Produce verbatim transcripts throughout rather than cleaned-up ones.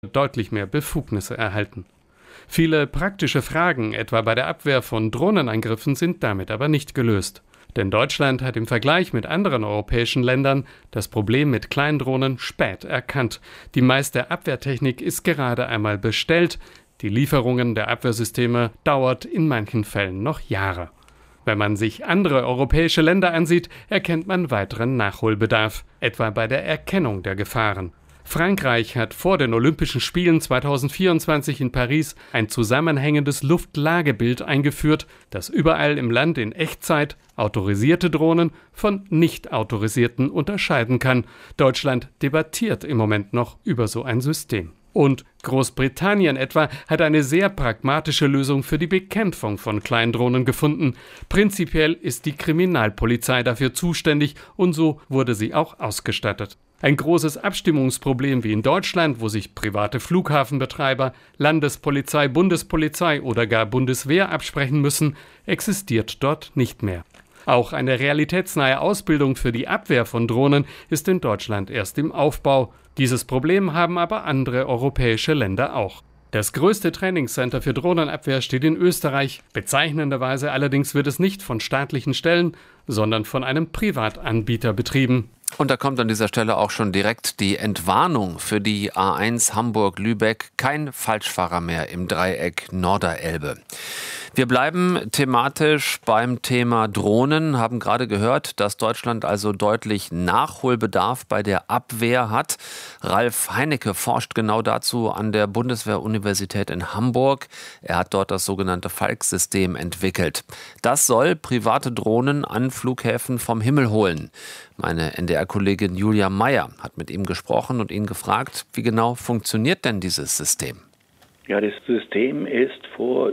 deutlich mehr Befugnisse erhalten. Viele praktische Fragen, etwa bei der Abwehr von Drohnenangriffen, sind damit aber nicht gelöst. Denn Deutschland hat im Vergleich mit anderen europäischen Ländern das Problem mit Kleindrohnen spät erkannt. Die meiste Abwehrtechnik ist gerade einmal bestellt. Die Lieferungen der Abwehrsysteme dauert in manchen Fällen noch Jahre. Wenn man sich andere europäische Länder ansieht, erkennt man weiteren Nachholbedarf, etwa bei der Erkennung der Gefahren. Frankreich hat vor den Olympischen Spielen zweitausendvierundzwanzig in Paris ein zusammenhängendes Luftlagebild eingeführt, das überall im Land in Echtzeit autorisierte Drohnen von nicht autorisierten unterscheiden kann. Deutschland debattiert im Moment noch über so ein System. Und Großbritannien etwa hat eine sehr pragmatische Lösung für die Bekämpfung von Kleindrohnen gefunden. Prinzipiell ist die Kriminalpolizei dafür zuständig und so wurde sie auch ausgestattet. Ein großes Abstimmungsproblem wie in Deutschland, wo sich private Flughafenbetreiber, Landespolizei, Bundespolizei oder gar Bundeswehr absprechen müssen, existiert dort nicht mehr. Auch eine realitätsnahe Ausbildung für die Abwehr von Drohnen ist in Deutschland erst im Aufbau. Dieses Problem haben aber andere europäische Länder auch. Das größte Trainingscenter für Drohnenabwehr steht in Österreich. Bezeichnenderweise allerdings wird es nicht von staatlichen Stellen, sondern von einem Privatanbieter betrieben. Und da kommt an dieser Stelle auch schon direkt die Entwarnung für die A eins Hamburg-Lübeck. Kein Falschfahrer mehr im Dreieck Norderelbe. Wir bleiben thematisch beim Thema Drohnen, haben gerade gehört, dass Deutschland also deutlich Nachholbedarf bei der Abwehr hat. Ralf Heinecke forscht genau dazu an der Bundeswehr-Universität in Hamburg. Er hat dort das sogenannte Falk-System entwickelt. Das soll private Drohnen an Flughäfen vom Himmel holen. Meine N D R-Kollegin Julia Meyer hat mit ihm gesprochen und ihn gefragt, wie genau funktioniert denn dieses System? Ja, das System ist vor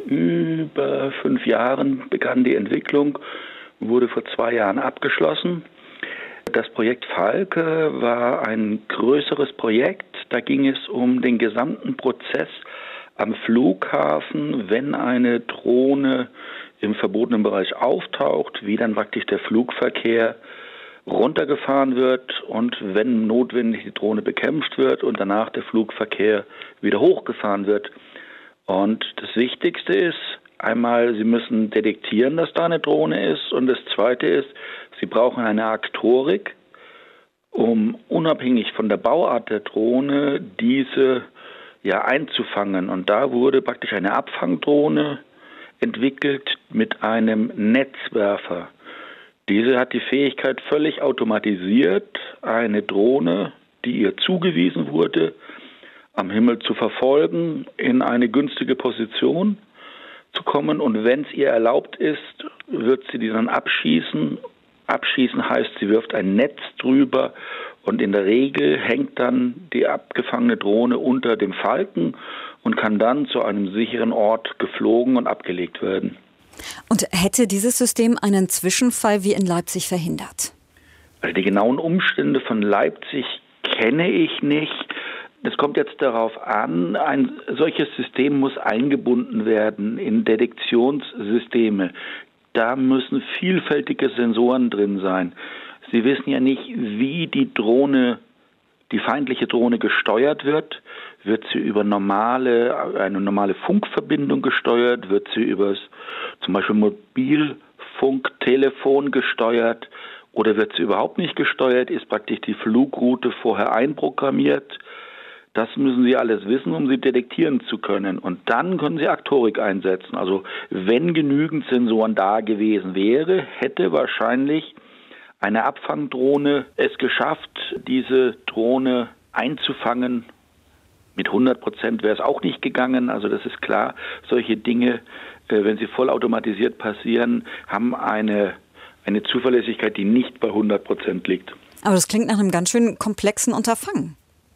über fünf Jahren begann die Entwicklung, wurde vor zwei Jahren abgeschlossen. Das Projekt Falke war ein größeres Projekt. Da ging es um den gesamten Prozess am Flughafen, wenn eine Drohne im verbotenen Bereich auftaucht, wie dann praktisch der Flugverkehr runtergefahren wird und wenn notwendig die Drohne bekämpft wird und danach der Flugverkehr wieder hochgefahren wird. Und das Wichtigste ist, einmal, Sie müssen detektieren, dass da eine Drohne ist und das Zweite ist, Sie brauchen eine Aktorik, um unabhängig von der Bauart der Drohne diese ja einzufangen. Und da wurde praktisch eine Abfangdrohne entwickelt mit einem Netzwerfer. Diese hat die Fähigkeit, völlig automatisiert eine Drohne, die ihr zugewiesen wurde, am Himmel zu verfolgen, in eine günstige Position zu kommen. Und wenn es ihr erlaubt ist, wird sie die dann abschießen. Abschießen heißt, sie wirft ein Netz drüber und in der Regel hängt dann die abgefangene Drohne unter dem Falken und kann dann zu einem sicheren Ort geflogen und abgelegt werden. Und hätte dieses System einen Zwischenfall wie in Leipzig verhindert? Also die genauen Umstände von Leipzig kenne ich nicht. Es kommt jetzt darauf an, ein solches System muss eingebunden werden in Detektionssysteme. Da müssen vielfältige Sensoren drin sein. Sie wissen ja nicht, wie die Drohne, die feindliche Drohne gesteuert wird. Wird sie über normale, eine normale Funkverbindung gesteuert? Wird sie über zum Beispiel Mobilfunktelefon gesteuert? Oder wird sie überhaupt nicht gesteuert? Ist praktisch die Flugroute vorher einprogrammiert? Das müssen Sie alles wissen, um sie detektieren zu können. Und dann können Sie Aktorik einsetzen. Also wenn genügend Sensoren da gewesen wäre, hätte wahrscheinlich eine Abfangdrohne es geschafft, diese Drohne einzufangen. Mit hundert Prozent wäre es auch nicht gegangen. Also das ist klar, solche Dinge, wenn sie vollautomatisiert passieren, haben eine, eine Zuverlässigkeit, die nicht bei hundert Prozent liegt. Aber das klingt nach einem ganz schön komplexen Unterfangen.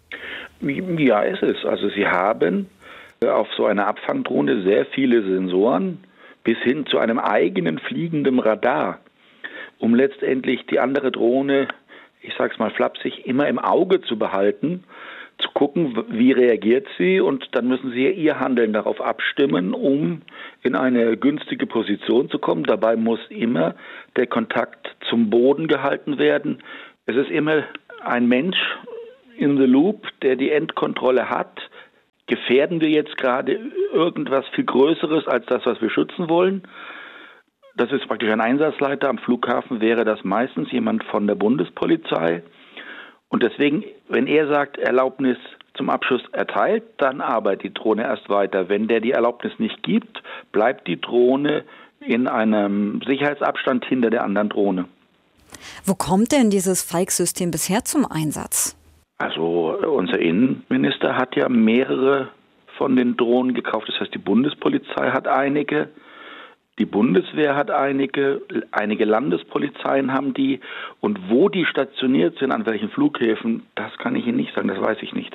Ja, ist es. Also Sie haben auf so einer Abfangdrohne sehr viele Sensoren bis hin zu einem eigenen fliegenden Radar, um letztendlich die andere Drohne, ich sag's mal flapsig, immer im Auge zu behalten, zu gucken, wie reagiert sie und dann müssen Sie Ihr Handeln darauf abstimmen, um in eine günstige Position zu kommen. Dabei muss immer der Kontakt zum Boden gehalten werden. Es ist immer ein Mensch in the loop, der die Endkontrolle hat, gefährden wir jetzt gerade irgendwas viel Größeres als das, was wir schützen wollen? Das ist praktisch ein Einsatzleiter. Am Flughafen wäre das meistens jemand von der Bundespolizei. Und deswegen, wenn er sagt, Erlaubnis zum Abschuss erteilt, dann arbeitet die Drohne erst weiter. Wenn der die Erlaubnis nicht gibt, bleibt die Drohne in einem Sicherheitsabstand hinter der anderen Drohne. Wo kommt denn dieses Falk-System bisher zum Einsatz? Also unser Innenminister hat ja mehrere von den Drohnen gekauft. Das heißt, die Bundespolizei hat einige, die Bundeswehr hat einige, einige Landespolizeien haben die. Und wo die stationiert sind, an welchen Flughäfen, das kann ich Ihnen nicht sagen, das weiß ich nicht.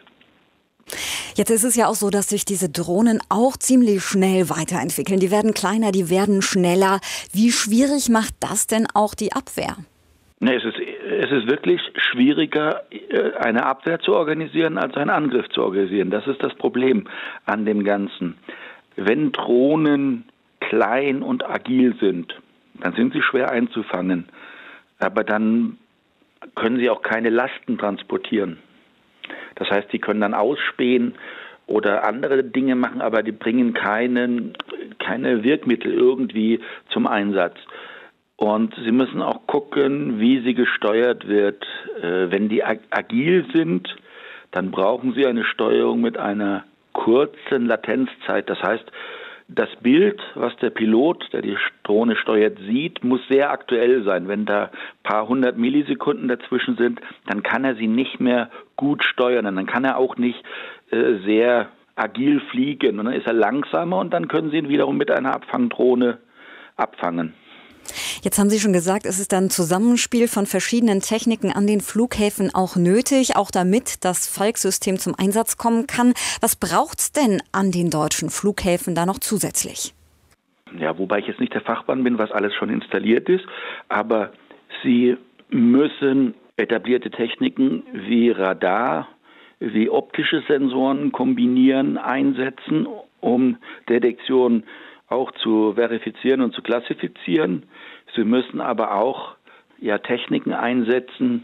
Jetzt ist es ja auch so, dass sich diese Drohnen auch ziemlich schnell weiterentwickeln. Die werden kleiner, die werden schneller. Wie schwierig macht das denn auch die Abwehr? Nee, es ist, es ist wirklich schwieriger, eine Abwehr zu organisieren, als einen Angriff zu organisieren. Das ist das Problem an dem Ganzen. Wenn Drohnen klein und agil sind, dann sind sie schwer einzufangen. Aber dann können sie auch keine Lasten transportieren. Das heißt, die können dann ausspähen oder andere Dinge machen, aber die bringen keinen, keine Wirkmittel irgendwie zum Einsatz. Und sie müssen auch gucken, wie sie gesteuert wird. Äh, wenn die ag- agil sind, dann brauchen sie eine Steuerung mit einer kurzen Latenzzeit. Das heißt, das Bild, was der Pilot, der die Drohne steuert, sieht, muss sehr aktuell sein. Wenn da ein paar hundert Millisekunden dazwischen sind, dann kann er sie nicht mehr gut steuern. Und dann kann er auch nicht äh, sehr agil fliegen. Und dann ist er langsamer und dann können sie ihn wiederum mit einer Abfangdrohne abfangen. Jetzt haben Sie schon gesagt, es ist ein Zusammenspiel von verschiedenen Techniken an den Flughäfen auch nötig, auch damit das Falk-System zum Einsatz kommen kann. Was braucht es denn an den deutschen Flughäfen da noch zusätzlich? Ja, wobei ich jetzt nicht der Fachmann bin, was alles schon installiert ist, aber Sie müssen etablierte Techniken wie Radar, wie optische Sensoren kombinieren, einsetzen, um Detektion auch zu verifizieren und zu klassifizieren. Sie müssen aber auch ja, Techniken einsetzen,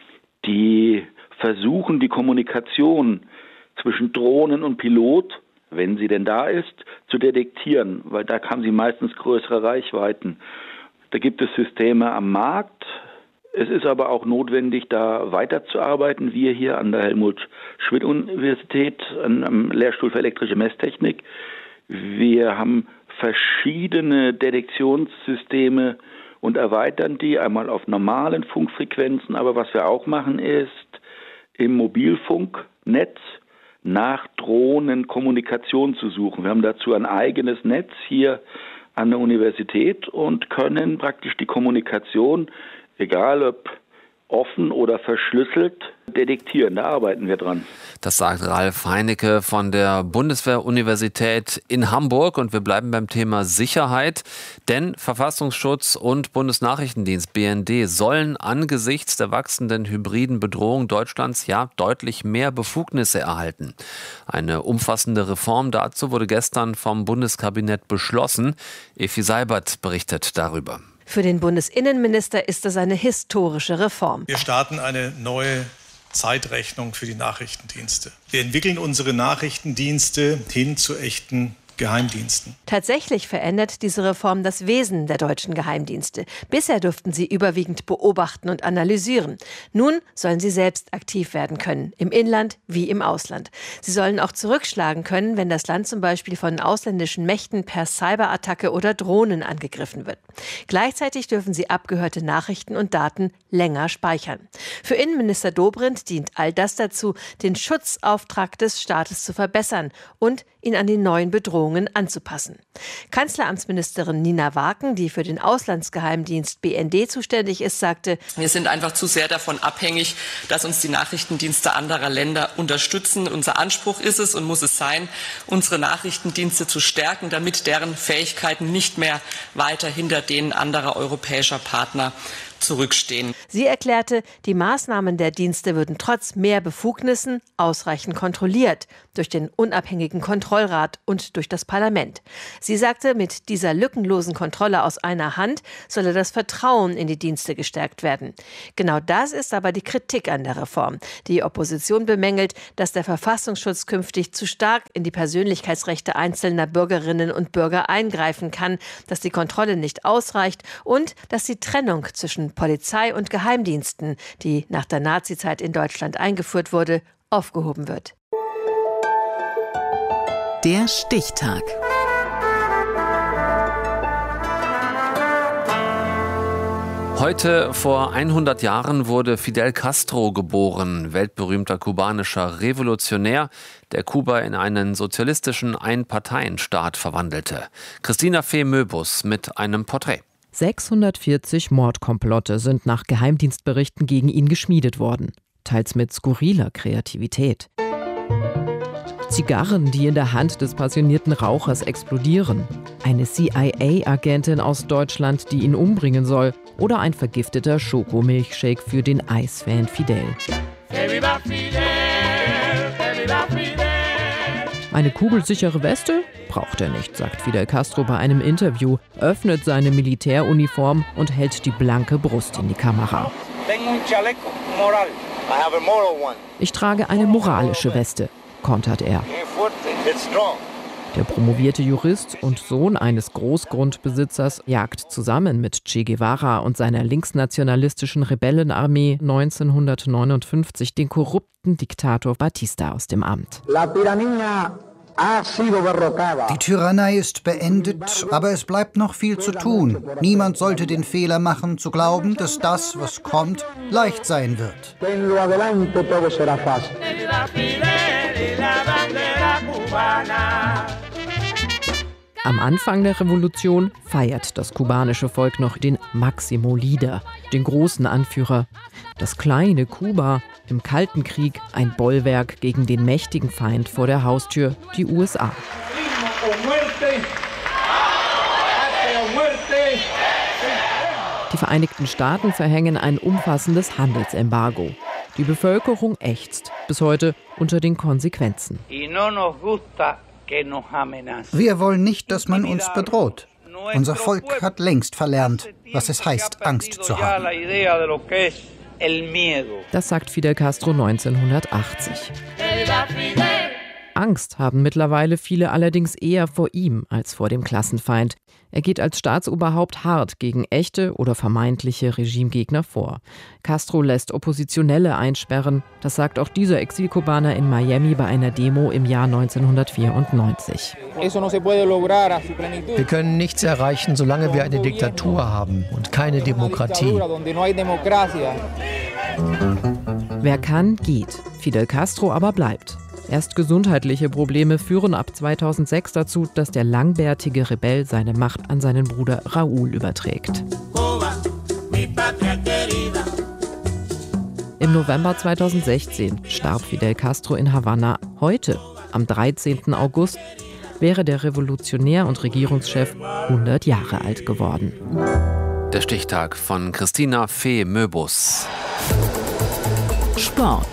die versuchen, die Kommunikation zwischen Drohnen und Pilot, wenn sie denn da ist, zu detektieren, weil da haben sie meistens größere Reichweiten. Da gibt es Systeme am Markt. Es ist aber auch notwendig, da weiterzuarbeiten. Wir hier an der Helmut-Schmidt-Universität, am Lehrstuhl für elektrische Messtechnik, wir haben verschiedene Detektionssysteme und erweitern die einmal auf normalen Funkfrequenzen. Aber was wir auch machen ist, im Mobilfunknetz nach Drohnenkommunikation zu suchen. Wir haben dazu ein eigenes Netz hier an der Universität und können praktisch die Kommunikation, egal ob offen oder verschlüsselt, detektieren. Da arbeiten wir dran. Das sagt Ralf Heinecke von der Bundeswehr-Universität in Hamburg. Und wir bleiben beim Thema Sicherheit. Denn Verfassungsschutz und Bundesnachrichtendienst B N D sollen angesichts der wachsenden hybriden Bedrohung Deutschlands ja deutlich mehr Befugnisse erhalten. Eine umfassende Reform dazu wurde gestern vom Bundeskabinett beschlossen. Effi Seibert berichtet darüber. Für den Bundesinnenminister ist es eine historische Reform. Wir starten eine neue Zeitrechnung für die Nachrichtendienste. Wir entwickeln unsere Nachrichtendienste hin zu echten Geheimdiensten. Tatsächlich verändert diese Reform das Wesen der deutschen Geheimdienste. Bisher durften sie überwiegend beobachten und analysieren. Nun sollen sie selbst aktiv werden können, im Inland wie im Ausland. Sie sollen auch zurückschlagen können, wenn das Land zum Beispiel von ausländischen Mächten per Cyberattacke oder Drohnen angegriffen wird. Gleichzeitig dürfen sie abgehörte Nachrichten und Daten länger speichern. Für Innenminister Dobrindt dient all das dazu, den Schutzauftrag des Staates zu verbessern und ihn an die neuen Bedrohungen anzupassen. Kanzleramtsministerin Nina Waken, die für den Auslandsgeheimdienst B N D zuständig ist, sagte: Wir sind einfach zu sehr davon abhängig, dass uns die Nachrichtendienste anderer Länder unterstützen. Unser Anspruch ist es und muss es sein, unsere Nachrichtendienste zu stärken, damit deren Fähigkeiten nicht mehr weiter hinter denen anderer europäischer Partner zurückstehen. Sie erklärte, die Maßnahmen der Dienste würden trotz mehr Befugnissen ausreichend kontrolliert durch den unabhängigen Kontrollrat und durch das Parlament. Sie sagte, mit dieser lückenlosen Kontrolle aus einer Hand solle das Vertrauen in die Dienste gestärkt werden. Genau das ist aber die Kritik an der Reform. Die Opposition bemängelt, dass der Verfassungsschutz künftig zu stark in die Persönlichkeitsrechte einzelner Bürgerinnen und Bürger eingreifen kann, dass die Kontrolle nicht ausreicht und dass die Trennung zwischen Polizei und Geheimdiensten, die nach der Nazizeit in Deutschland eingeführt wurde, aufgehoben wird. Der Stichtag. Heute vor hundert Jahren wurde Fidel Castro geboren, weltberühmter kubanischer Revolutionär, der Kuba in einen sozialistischen Einparteienstaat verwandelte. Christina Fee-Möbus mit einem Porträt. sechshundertvierzig Mordkomplotte sind nach Geheimdienstberichten gegen ihn geschmiedet worden, teils mit skurriler Kreativität. Zigarren, die in der Hand des passionierten Rauchers explodieren, eine C I A-Agentin aus Deutschland, die ihn umbringen soll, oder ein vergifteter Schokomilchshake für den Eisfan Fidel. Eine kugelsichere Weste braucht er nicht, sagt Fidel Castro bei einem Interview, öffnet seine Militäruniform und hält die blanke Brust in die Kamera. Ich trage eine moralische Weste, kontert er. Der promovierte Jurist und Sohn eines Großgrundbesitzers jagt zusammen mit Che Guevara und seiner linksnationalistischen Rebellenarmee neunzehnhundertneunundfünfzig den korrupten Diktator Batista aus dem Amt. Die Tyrannei ist beendet, aber es bleibt noch viel zu tun. Niemand sollte den Fehler machen, zu glauben, dass das, was kommt, leicht sein wird. Am Anfang der Revolution feiert das kubanische Volk noch den Máximo Líder, den großen Anführer. Das kleine Kuba, im Kalten Krieg ein Bollwerk gegen den mächtigen Feind vor der Haustür, die U S A. Die Vereinigten Staaten verhängen ein umfassendes Handelsembargo. Die Bevölkerung ächzt bis heute unter den Konsequenzen. Wir wollen nicht, dass man uns bedroht. Unser Volk hat längst verlernt, was es heißt, Angst zu haben. Das sagt Fidel Castro neunzehnhundertachtzig. Angst haben mittlerweile viele allerdings eher vor ihm als vor dem Klassenfeind. Er geht als Staatsoberhaupt hart gegen echte oder vermeintliche Regimegegner vor. Castro lässt Oppositionelle einsperren. Das sagt auch dieser Exilkubaner in Miami bei einer Demo im Jahr neunzehnhundertvierundneunzig. Wir können nichts erreichen, solange wir eine Diktatur haben und keine Demokratie. Wer kann, geht. Fidel Castro aber bleibt. Erst gesundheitliche Probleme führen ab zweitausendsechs dazu, dass der langbärtige Rebell seine Macht an seinen Bruder Raúl überträgt. Im November zweitausendsechzehn starb Fidel Castro in Havanna. Heute, am dreizehnten August, wäre der Revolutionär und Regierungschef hundert Jahre alt geworden. Der Stichtag von Christina Fee-Möbus. Sport.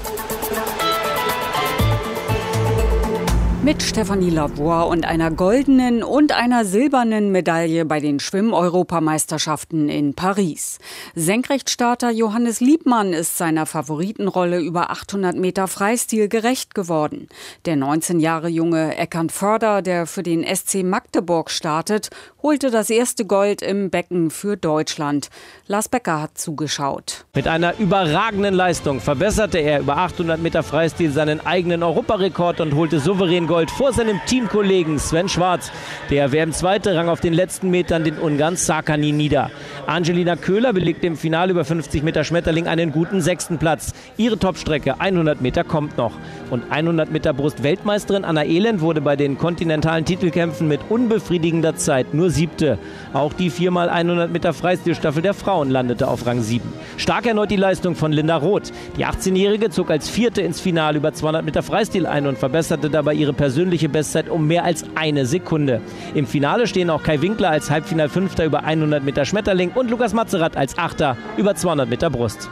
Mit Stefanie Lavoie und einer goldenen und einer silbernen Medaille bei den Schwimm-Europameisterschaften in Paris. Senkrechtstarter Johannes Liebmann ist seiner Favoritenrolle über achthundert Meter Freistil gerecht geworden. Der neunzehn Jahre junge Eckern Förder, der für den S C Magdeburg startet, holte das erste Gold im Becken für Deutschland. Lars Becker hat zugeschaut. Mit einer überragenden Leistung verbesserte er über achthundert Meter Freistil seinen eigenen Europarekord und holte souverän Gold vor seinem Teamkollegen Sven Schwarz. Der erwärmt zweite Rang auf den letzten Metern den Ungarn Szakányi nieder. Angelina Köhler belegte im Finale über fünfzig Meter Schmetterling einen guten sechsten Platz. Ihre Topstrecke hundert Meter kommt noch. Und hundert Meter Brust-Weltmeisterin Anna Elend wurde bei den kontinentalen Titelkämpfen mit unbefriedigender Zeit nur siebte. Auch die viermal hundert Meter Freistilstaffel der Frauen landete auf Rang sieben. Stark erneut die Leistung von Linda Roth. Die achtzehnjährige zog als vierte ins Finale über zweihundert Meter Freistil ein und verbesserte dabei ihre persönliche Bestzeit um mehr als eine Sekunde. Im Finale stehen auch Kai Winkler als Halbfinalfünfter über hundert Meter Schmetterling und Lukas Matzerath als Achter über zweihundert Meter Brust.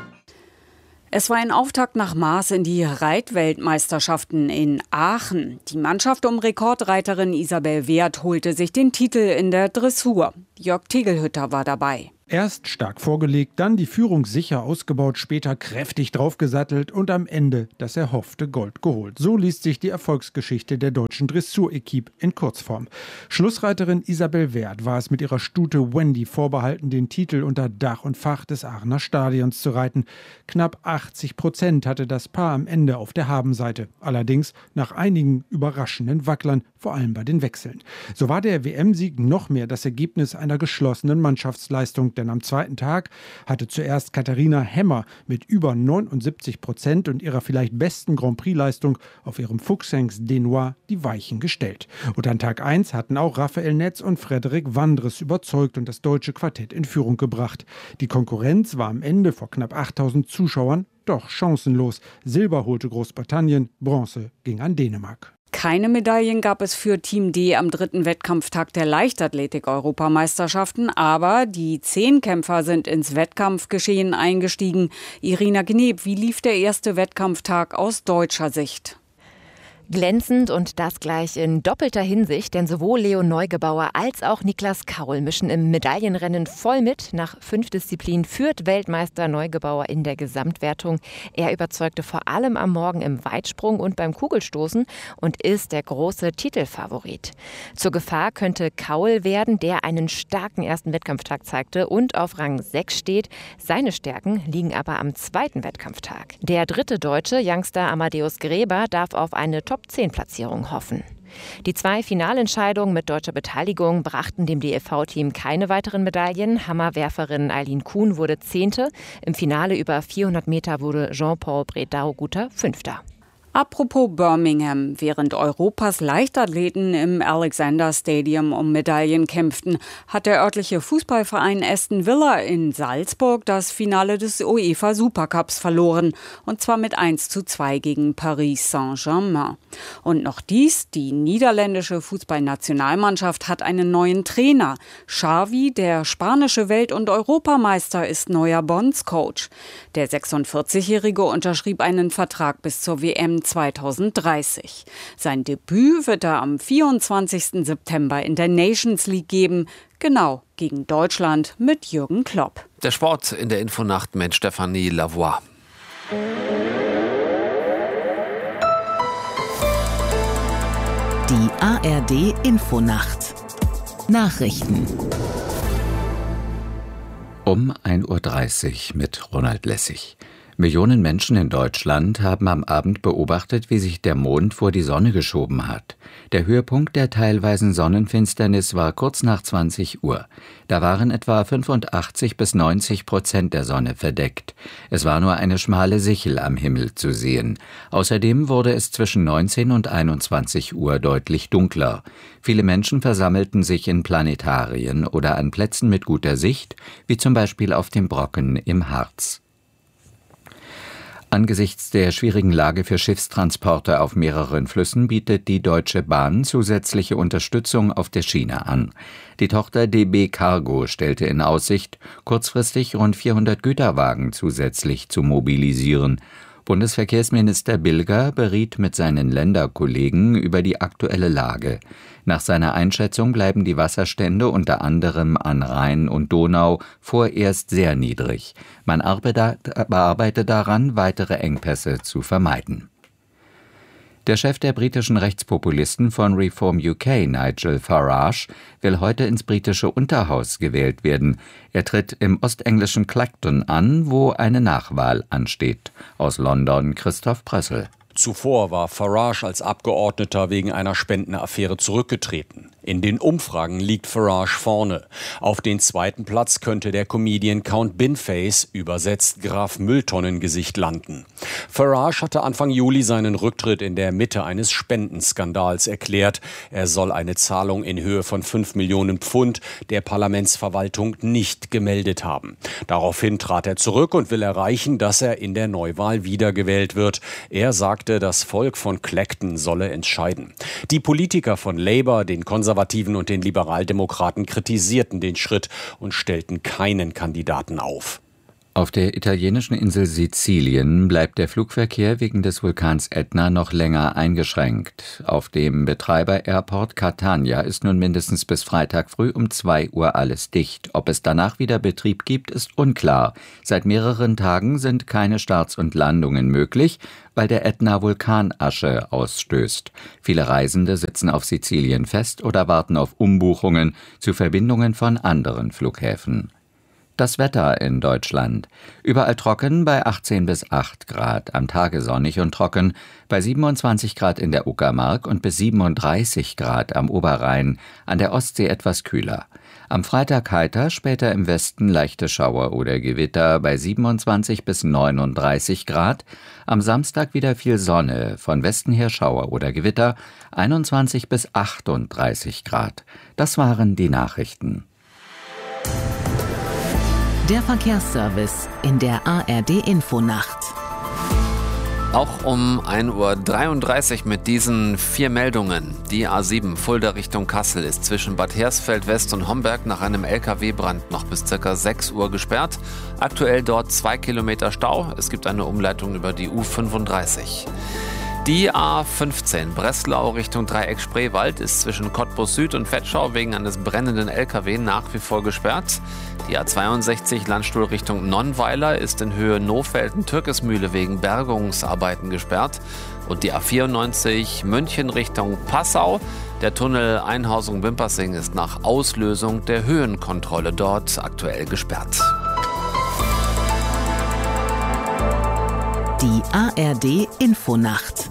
Es war ein Auftakt nach Maß in die Reitweltmeisterschaften in Aachen. Die Mannschaft um Rekordreiterin Isabel Wert holte sich den Titel in der Dressur. Jörg Tegelhütter war dabei. Erst stark vorgelegt, dann die Führung sicher ausgebaut, später kräftig draufgesattelt und am Ende das erhoffte Gold geholt. So liest sich die Erfolgsgeschichte der deutschen Dressur-Equipe in Kurzform. Schlussreiterin Isabel Wert war es mit ihrer Stute Wendy vorbehalten, den Titel unter Dach und Fach des Aachener Stadions zu reiten. Knapp achtzig Prozent hatte das Paar am Ende auf der Habenseite. Allerdings nach einigen überraschenden Wacklern, vor allem bei den Wechseln. So war der W M-Sieg noch mehr das Ergebnis einer geschlossenen Mannschaftsleistung. Denn am zweiten Tag hatte zuerst Katharina Hemmer mit über neunundsiebzig Prozent und ihrer vielleicht besten Grand Prix-Leistung auf ihrem Fuchsengst Denois die Weichen gestellt. Und an Tag eins hatten auch Raphael Netz und Frederik Wandres überzeugt und das deutsche Quartett in Führung gebracht. Die Konkurrenz war am Ende vor knapp achttausend Zuschauern doch chancenlos. Silber holte Großbritannien, Bronze ging an Dänemark. Keine Medaillen gab es für Team D am dritten Wettkampftag der Leichtathletik-Europameisterschaften, aber die Zehnkämpfer sind ins Wettkampfgeschehen eingestiegen. Irina Gneb, wie lief der erste Wettkampftag aus deutscher Sicht? Glänzend und das gleich in doppelter Hinsicht, denn sowohl Leo Neugebauer als auch Niklas Kaul mischen im Medaillenrennen voll mit. Nach fünf Disziplinen führt Weltmeister Neugebauer in der Gesamtwertung. Er überzeugte vor allem am Morgen im Weitsprung und beim Kugelstoßen und ist der große Titelfavorit. Zur Gefahr könnte Kaul werden, der einen starken ersten Wettkampftag zeigte und auf Rang sechs steht. Seine Stärken liegen aber am zweiten Wettkampftag. Der dritte Deutsche, Youngster Amadeus Gräber, darf auf eine Top zehn Platzierung hoffen. Die zwei Finalentscheidungen mit deutscher Beteiligung brachten dem D E V-Team keine weiteren Medaillen. Hammerwerferin Eileen Kuhn wurde Zehnte. Im Finale über vierhundert Meter wurde Jean-Paul Bredau-Guter Fünfter. Apropos Birmingham, während Europas Leichtathleten im Alexander Stadium um Medaillen kämpften, hat der örtliche Fußballverein Aston Villa in Salzburg das Finale des UEFA Supercups verloren. Und zwar mit eins zu zwei gegen Paris Saint-Germain. Und noch dies, die niederländische Fußballnationalmannschaft hat einen neuen Trainer. Xavi, der spanische Welt- und Europameister, ist neuer Bondscoach. Der sechsundvierzigjährige unterschrieb einen Vertrag bis zur W M zweitausenddreißig. Sein Debüt wird er am vierundzwanzigsten September in der Nations League geben, genau gegen Deutschland mit Jürgen Klopp. Der Sport in der Infonacht mit Stefanie Lavoie. Die A R D Infonacht. Nachrichten. Um ein Uhr dreißig mit Ronald Lessig. Millionen Menschen in Deutschland haben am Abend beobachtet, wie sich der Mond vor die Sonne geschoben hat. Der Höhepunkt der teilweisen Sonnenfinsternis war kurz nach zwanzig Uhr. Da waren etwa fünfundachtzig bis neunzig Prozent der Sonne verdeckt. Es war nur eine schmale Sichel am Himmel zu sehen. Außerdem wurde es zwischen neunzehn und einundzwanzig Uhr deutlich dunkler. Viele Menschen versammelten sich in Planetarien oder an Plätzen mit guter Sicht, wie zum Beispiel auf dem Brocken im Harz. Angesichts der schwierigen Lage für Schiffstransporte auf mehreren Flüssen bietet die Deutsche Bahn zusätzliche Unterstützung auf der Schiene an. Die Tochter D B Cargo stellte in Aussicht, kurzfristig rund vierhundert Güterwagen zusätzlich zu mobilisieren. Bundesverkehrsminister Bilger beriet mit seinen Länderkollegen über die aktuelle Lage. Nach seiner Einschätzung bleiben die Wasserstände unter anderem an Rhein und Donau vorerst sehr niedrig. Man arbeite daran, weitere Engpässe zu vermeiden. Der Chef der britischen Rechtspopulisten von Reform U K, Nigel Farage, will heute ins britische Unterhaus gewählt werden. Er tritt im ostenglischen Clacton an, wo eine Nachwahl ansteht. Aus London Christoph Prössel. Zuvor war Farage als Abgeordneter wegen einer Spendenaffäre zurückgetreten. In den Umfragen liegt Farage vorne. Auf den zweiten Platz könnte der Comedian Count Binface, übersetzt Graf Mülltonnengesicht, landen. Farage hatte Anfang Juli seinen Rücktritt in der Mitte eines Spendenskandals erklärt. Er soll eine Zahlung in Höhe von fünf Millionen Pfund der Parlamentsverwaltung nicht gemeldet haben. Daraufhin trat er zurück und will erreichen, dass er in der Neuwahl wiedergewählt wird. Er sagte, das Volk von Clacton solle entscheiden. Die Politiker von Labour, den Konservativen und den Liberaldemokraten kritisierten den Schritt und stellten keinen Kandidaten auf. Auf der italienischen Insel Sizilien bleibt der Flugverkehr wegen des Vulkans Ätna noch länger eingeschränkt. Auf dem Betreiber-Airport Catania ist nun mindestens bis Freitag früh um zwei Uhr alles dicht. Ob es danach wieder Betrieb gibt, ist unklar. Seit mehreren Tagen sind keine Starts und Landungen möglich, weil der Ätna Vulkanasche ausstößt. Viele Reisende sitzen auf Sizilien fest oder warten auf Umbuchungen zu Verbindungen von anderen Flughäfen. Das Wetter in Deutschland. Überall trocken bei achtzehn bis acht Grad, am Tage sonnig und trocken bei siebenundzwanzig Grad in der Uckermark und bis siebenunddreißig Grad am Oberrhein, an der Ostsee etwas kühler. Am Freitag heiter, später im Westen leichte Schauer oder Gewitter bei siebenundzwanzig bis neununddreißig Grad, am Samstag wieder viel Sonne, von Westen her Schauer oder Gewitter, einundzwanzig bis achtunddreißig Grad. Das waren die Nachrichten. Der Verkehrsservice in der A R D-Infonacht. Auch um ein Uhr dreiunddreißig mit diesen vier Meldungen. Die A sieben Fulda Richtung Kassel ist zwischen Bad Hersfeld West und Homberg nach einem L K W-Brand noch bis ca. sechs Uhr gesperrt. Aktuell dort zwei Kilometer Stau. Es gibt eine Umleitung über die U fünfunddreißig. Die A fünfzehn Breslau Richtung Dreieck Spreewald ist zwischen Cottbus Süd und Vetschau wegen eines brennenden L K W nach wie vor gesperrt. Die A zweiundsechzig Landstuhl Richtung Nonnweiler ist in Höhe Nohfelden-Türkesmühle wegen Bergungsarbeiten gesperrt. Und die A vierundneunzig München Richtung Passau. Der Tunnel Einhausung-Wimpersing ist nach Auslösung der Höhenkontrolle dort aktuell gesperrt. Die A R D-Infonacht.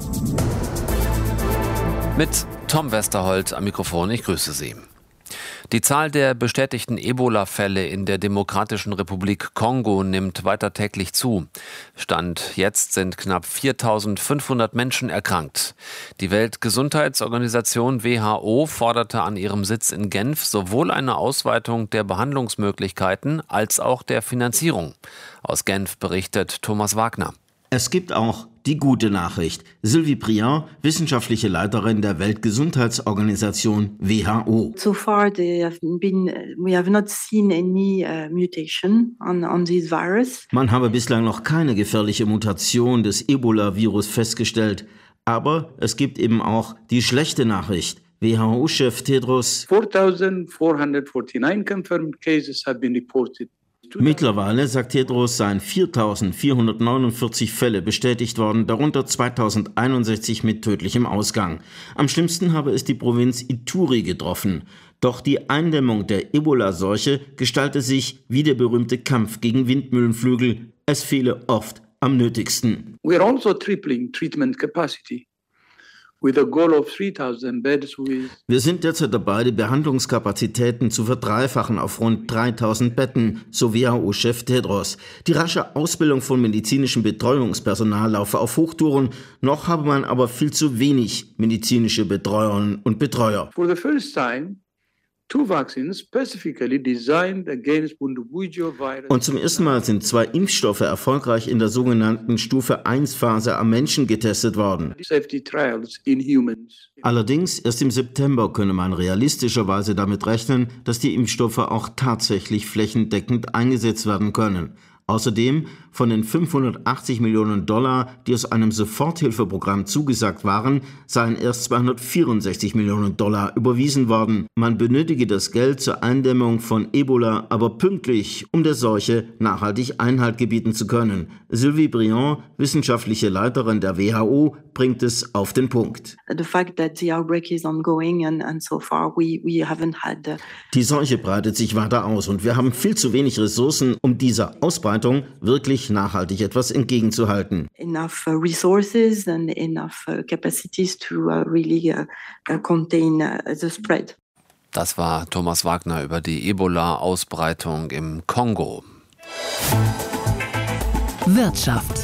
Mit Tom Westerholt am Mikrofon, ich grüße Sie. Die Zahl der bestätigten Ebola-Fälle in der Demokratischen Republik Kongo nimmt weiter täglich zu. Stand jetzt sind knapp viertausendfünfhundert Menschen erkrankt. Die Weltgesundheitsorganisation W H O forderte an ihrem Sitz in Genf sowohl eine Ausweitung der Behandlungsmöglichkeiten als auch der Finanzierung. Aus Genf berichtet Thomas Wagner. Es gibt auch die gute Nachricht. Sylvie Briand, wissenschaftliche Leiterin der Weltgesundheitsorganisation W H O. So far there have been, we have not seen any uh, mutation on, on this virus. Man habe bislang noch keine gefährliche Mutation des Ebola-Virus festgestellt. Aber es gibt eben auch die schlechte Nachricht. W H O-Chef Tedros. four thousand four hundred forty-nine confirmed cases have been reported. Mittlerweile, sagt Tedros, seien viertausendvierhundertneunundvierzig Fälle bestätigt worden, darunter zweitausendeinundsechzig mit tödlichem Ausgang. Am schlimmsten habe es die Provinz Ituri getroffen. Doch die Eindämmung der Ebola-Seuche gestalte sich wie der berühmte Kampf gegen Windmühlenflügel. Es fehle oft am nötigsten. We are also tripling treatment capacity. With a goal of three thousand beds with Wir sind derzeit dabei, die Behandlungskapazitäten zu verdreifachen auf rund dreitausend Betten, so W H O-Chef Tedros. Die rasche Ausbildung von medizinischem Betreuungspersonal laufe auf Hochtouren, noch habe man aber viel zu wenig medizinische Betreuerinnen und Betreuer. For the first time, two vaccines specifically designed against Bundibugyo virus. Und zum ersten Mal sind zwei Impfstoffe erfolgreich in der sogenannten Stufe eins Phase am Menschen getestet worden. Safety trials in humans. Allerdings erst im September könne man realistischerweise damit rechnen, dass die Impfstoffe auch tatsächlich flächendeckend eingesetzt werden können. Außerdem von den fünfhundertachtzig Millionen Dollar, die aus einem Soforthilfeprogramm zugesagt waren, seien erst zweihundertvierundsechzig Millionen Dollar überwiesen worden. Man benötige das Geld zur Eindämmung von Ebola aber pünktlich, um der Seuche nachhaltig Einhalt gebieten zu können. Sylvie Briand, wissenschaftliche Leiterin der W H O, bringt es auf den Punkt. The fact that the outbreak is ongoing and, and so far we, we haven't had the Die Seuche breitet sich weiter aus und wir haben viel zu wenig Ressourcen, um dieser Ausbreitung wirklich nachhaltig etwas entgegenzuhalten. enough uh, resources and enough uh, capacities to uh, really uh, uh, contain uh, the spread. Das war Thomas Wagner über die Ebola-Ausbreitung im Kongo. Wirtschaft.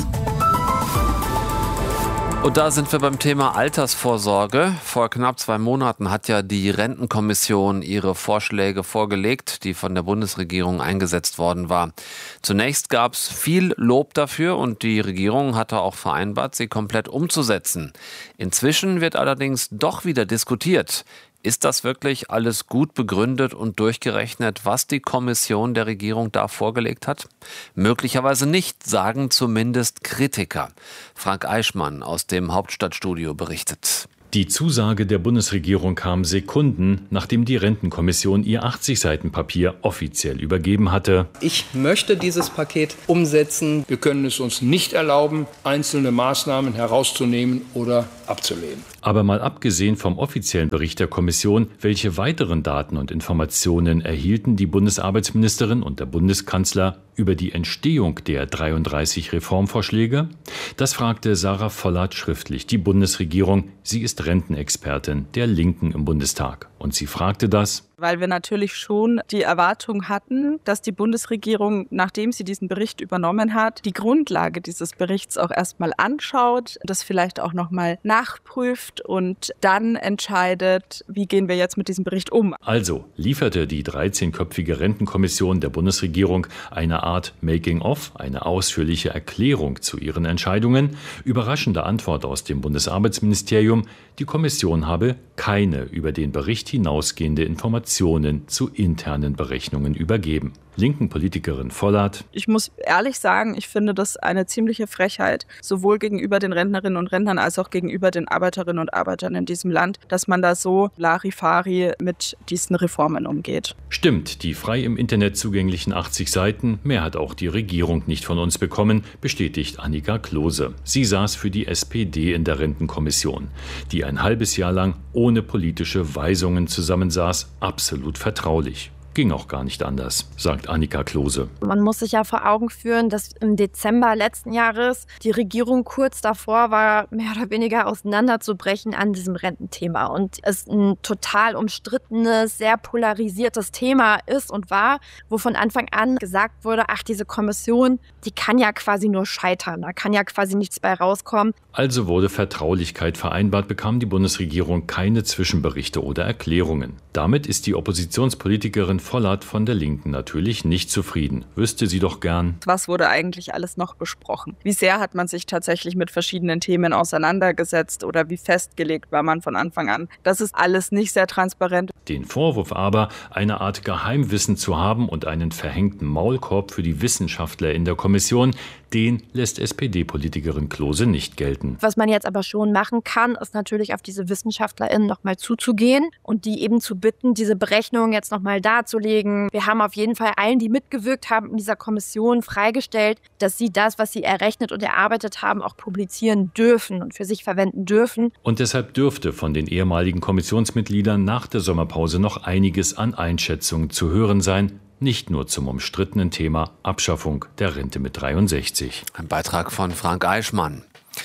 Und da sind wir beim Thema Altersvorsorge. Vor knapp zwei Monaten hat ja die Rentenkommission ihre Vorschläge vorgelegt, die von der Bundesregierung eingesetzt worden war. Zunächst gab es viel Lob dafür und die Regierung hatte auch vereinbart, sie komplett umzusetzen. Inzwischen wird allerdings doch wieder diskutiert. Ist das wirklich alles gut begründet und durchgerechnet, was die Kommission der Regierung da vorgelegt hat? Möglicherweise nicht, sagen zumindest Kritiker. Frank Eichmann aus dem Hauptstadtstudio berichtet. Die Zusage der Bundesregierung kam Sekunden, nachdem die Rentenkommission ihr achtzig Seiten Papier offiziell übergeben hatte. Ich möchte dieses Paket umsetzen. Wir können es uns nicht erlauben, einzelne Maßnahmen herauszunehmen oder abzulehnen. Aber mal abgesehen vom offiziellen Bericht der Kommission, welche weiteren Daten und Informationen erhielten die Bundesarbeitsministerin und der Bundeskanzler über die Entstehung der dreiunddreißig Reformvorschläge? Das fragte Sarah Vollert schriftlich die Bundesregierung. Sie ist Rentenexpertin der Linken im Bundestag. Und sie fragte das, weil wir natürlich schon die Erwartung hatten, dass die Bundesregierung, nachdem sie diesen Bericht übernommen hat, die Grundlage dieses Berichts auch erstmal anschaut, das vielleicht auch nochmal nachprüft und dann entscheidet, wie gehen wir jetzt mit diesem Bericht um. Also lieferte die dreizehnköpfige Rentenkommission der Bundesregierung eine Art Making-of, eine ausführliche Erklärung zu ihren Entscheidungen. Überraschende Antwort aus dem Bundesarbeitsministerium: Die Kommission habe keine über den Bericht hinausgehende Informationen zu internen Berechnungen übergeben. Linken Politikerin Vollert: Ich muss ehrlich sagen, ich finde das eine ziemliche Frechheit, sowohl gegenüber den Rentnerinnen und Rentnern als auch gegenüber den Arbeiterinnen und Arbeitern in diesem Land, dass man da so Larifari mit diesen Reformen umgeht. Stimmt, die frei im Internet zugänglichen achtzig Seiten, mehr hat auch die Regierung nicht von uns bekommen, bestätigt Annika Klose. Sie saß für die S P D in der Rentenkommission, die ein halbes Jahr lang ohne politische Weisungen zusammensaß, absolut vertraulich. Ging auch gar nicht anders, sagt Annika Klose. Man muss sich ja vor Augen führen, dass im Dezember letzten Jahres die Regierung kurz davor war, mehr oder weniger auseinanderzubrechen an diesem Rententhema. Und es ein total umstrittenes, sehr polarisiertes Thema ist und war, wo von Anfang an gesagt wurde, ach, diese Kommission, die kann ja quasi nur scheitern, da kann ja quasi nichts bei rauskommen. Also wurde Vertraulichkeit vereinbart, bekam die Bundesregierung keine Zwischenberichte oder Erklärungen. Damit ist die Oppositionspolitikerin Vollert von der Linken natürlich nicht zufrieden. Wüsste sie doch gern. Was wurde eigentlich alles noch besprochen? Wie sehr hat man sich tatsächlich mit verschiedenen Themen auseinandergesetzt oder wie festgelegt war man von Anfang an? Das ist alles nicht sehr transparent. Den Vorwurf aber, eine Art Geheimwissen zu haben und einen verhängten Maulkorb für die Wissenschaftler in der Kommission, den lässt S P D-Politikerin Klose nicht gelten. Was man jetzt aber schon machen kann, ist natürlich auf diese WissenschaftlerInnen nochmal zuzugehen und die eben zu bitten, diese Berechnungen jetzt nochmal darzulegen. Wir haben auf jeden Fall allen, die mitgewirkt haben in dieser Kommission, freigestellt, dass sie das, was sie errechnet und erarbeitet haben, auch publizieren dürfen und für sich verwenden dürfen. Und deshalb dürfte von den ehemaligen Kommissionsmitgliedern nach der Sommerpause noch einiges an Einschätzungen zu hören sein. Nicht nur zum umstrittenen Thema Abschaffung der Rente mit dreiundsechzig. Ein Beitrag von Frank Eichmann.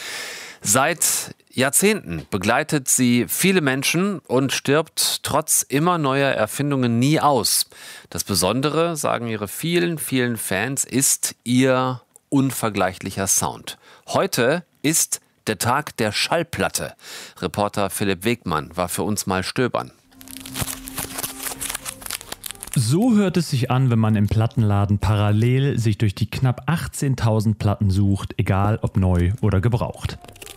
Seit Jahrzehnten begleitet sie viele Menschen und stirbt trotz immer neuer Erfindungen nie aus. Das Besondere, sagen ihre vielen, vielen Fans, ist ihr unvergleichlicher Sound. Heute ist der Tag der Schallplatte. Reporter Philipp Wegmann war für uns mal stöbern. So hört es sich an, wenn man im Plattenladen parallel sich durch die knapp achtzehntausend Platten sucht, egal ob neu oder gebraucht.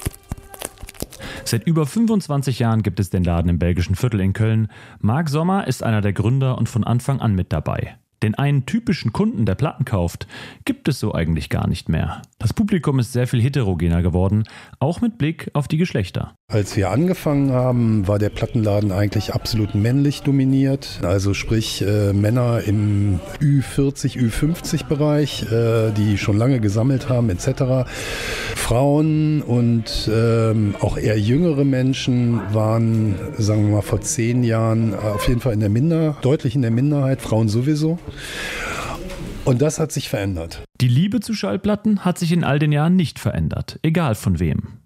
Seit über fünfundzwanzig Jahren gibt es den Laden im belgischen Viertel in Köln. Marc Sommer ist einer der Gründer und von Anfang an mit dabei. Den einen typischen Kunden, der Platten kauft, gibt es so eigentlich gar nicht mehr. Das Publikum ist sehr viel heterogener geworden, auch mit Blick auf die Geschlechter. Als wir angefangen haben, war der Plattenladen eigentlich absolut männlich dominiert. Also sprich äh, Männer im Ü vierzig, Ü fünfzig Bereich, äh, die schon lange gesammelt haben et cetera. Frauen und ähm, auch eher jüngere Menschen waren, sagen wir mal, vor zehn Jahren auf jeden Fall in der Minderheit, deutlich in der Minderheit, Frauen sowieso. Und das hat sich verändert. Die Liebe zu Schallplatten hat sich in all den Jahren nicht verändert, egal von wem.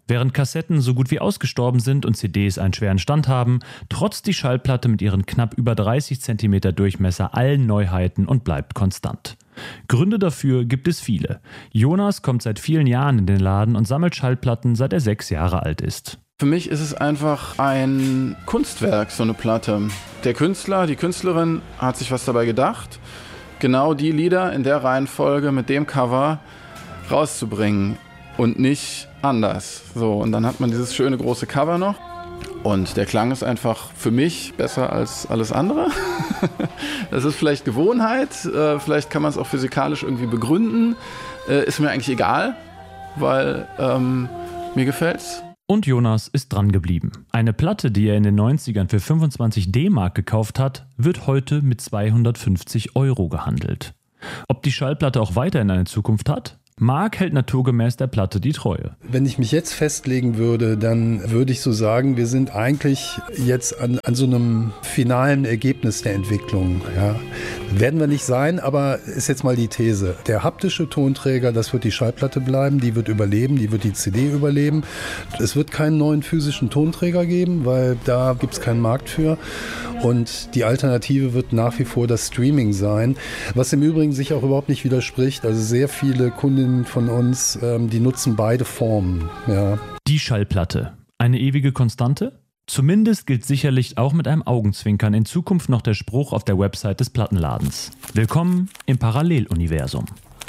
Während Kassetten so gut wie ausgestorben sind und C Ds einen schweren Stand haben, trotzt die Schallplatte mit ihren knapp über dreißig Zentimeter Durchmesser allen Neuheiten und bleibt konstant. Gründe dafür gibt es viele. Jonas kommt seit vielen Jahren in den Laden und sammelt Schallplatten, seit er sechs Jahre alt ist. Für mich ist es einfach ein Kunstwerk, so eine Platte. Der Künstler, die Künstlerin hat sich was dabei gedacht, genau die Lieder in der Reihenfolge mit dem Cover rauszubringen und nicht anders. So, und dann hat man dieses schöne große Cover noch. Und der Klang ist einfach für mich besser als alles andere. Das ist vielleicht Gewohnheit, vielleicht kann man es auch physikalisch irgendwie begründen. Ist mir eigentlich egal, weil ähm, mir gefällt's. Und Jonas ist dran geblieben. Eine Platte, die er in den neunzigern für fünfundzwanzig D-Mark gekauft hat, wird heute mit zweihundertfünfzig Euro gehandelt. Ob die Schallplatte auch weiterhin eine Zukunft hat? Marc hält naturgemäß der Platte die Treue. Wenn ich mich jetzt festlegen würde, dann würde ich so sagen, wir sind eigentlich jetzt an, an so einem finalen Ergebnis der Entwicklung. Ja. Werden wir nicht sein, aber ist jetzt mal die These. Der haptische Tonträger, das wird die Schallplatte bleiben, die wird überleben, die wird die C D überleben. Es wird keinen neuen physischen Tonträger geben, weil da gibt es keinen Markt für. Und die Alternative wird nach wie vor das Streaming sein, was im Übrigen sich auch überhaupt nicht widerspricht. Also sehr viele Kundinnen von uns, ähm, die nutzen beide Formen. Ja. Die Schallplatte. Eine ewige Konstante? Zumindest gilt sicherlich auch mit einem Augenzwinkern in Zukunft noch der Spruch auf der Website des Plattenladens. Willkommen im Paralleluniversum.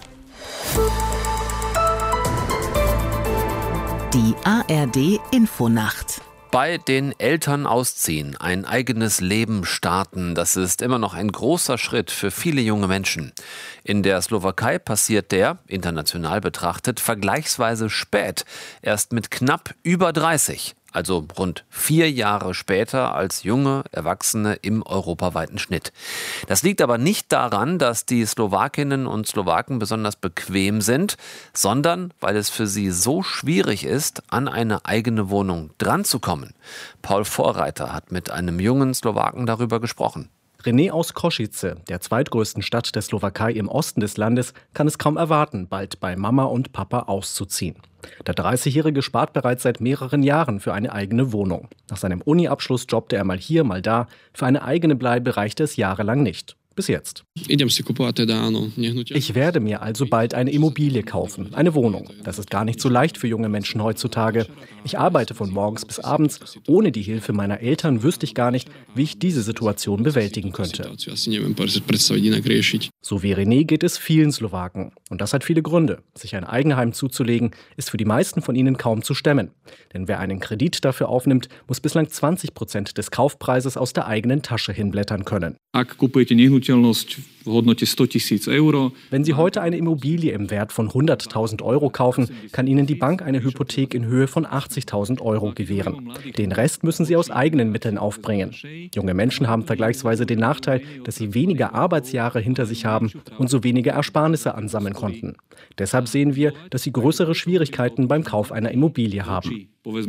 Die A R D Infonacht. Bei den Eltern ausziehen, ein eigenes Leben starten, das ist immer noch ein großer Schritt für viele junge Menschen. In der Slowakei passiert der, international betrachtet, vergleichsweise spät, erst mit knapp über dreißig. Also rund vier Jahre später als junge Erwachsene im europaweiten Schnitt. Das liegt aber nicht daran, dass die Slowakinnen und Slowaken besonders bequem sind, sondern weil es für sie so schwierig ist, an eine eigene Wohnung dranzukommen. Paul Vorreiter hat mit einem jungen Slowaken darüber gesprochen. René aus Košice, der zweitgrößten Stadt der Slowakei im Osten des Landes, kann es kaum erwarten, bald bei Mama und Papa auszuziehen. Der dreißigjährige spart bereits seit mehreren Jahren für eine eigene Wohnung. Nach seinem Uni-Abschluss jobbte er mal hier, mal da. Für eine eigene Bleibe reichte es jahrelang nicht. Bis jetzt. Ich werde mir also bald eine Immobilie kaufen, eine Wohnung. Das ist gar nicht so leicht für junge Menschen heutzutage. Ich arbeite von morgens bis abends. Ohne die Hilfe meiner Eltern wüsste ich gar nicht, wie ich diese Situation bewältigen könnte. So wie René geht es vielen Slowaken. Und das hat viele Gründe. Sich ein Eigenheim zuzulegen, ist für die meisten von ihnen kaum zu stemmen. Denn wer einen Kredit dafür aufnimmt, muss bislang zwanzig Prozent des Kaufpreises aus der eigenen Tasche hinblättern können. Wenn Sie heute eine Immobilie im Wert von hunderttausend Euro kaufen, kann Ihnen die Bank eine Hypothek in Höhe von achtzigtausend Euro gewähren. Den Rest müssen Sie aus eigenen Mitteln aufbringen. Junge Menschen haben vergleichsweise den Nachteil, dass sie weniger Arbeitsjahre hinter sich haben und so weniger Ersparnisse ansammeln konnten. Deshalb sehen wir, dass sie größere Schwierigkeiten beim Kauf einer Immobilie haben.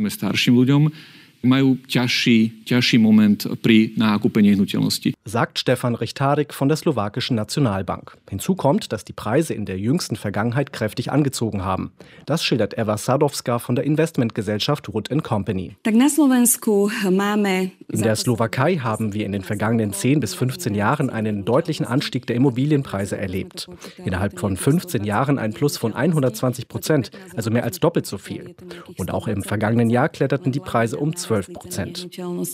Sagt Stefan Richtarik von der slowakischen Nationalbank. Hinzu kommt, dass die Preise in der jüngsten Vergangenheit kräftig angezogen haben. Das schildert Eva Sadowska von der Investmentgesellschaft Wood and Company. In der Slowakei haben wir in den vergangenen zehn bis fünfzehn Jahren einen deutlichen Anstieg der Immobilienpreise erlebt. Innerhalb von fünfzehn Jahren ein Plus von hundertzwanzig Prozent, also mehr als doppelt so viel. Und auch im vergangenen Jahr kletterten die Preise um zwölf Prozent.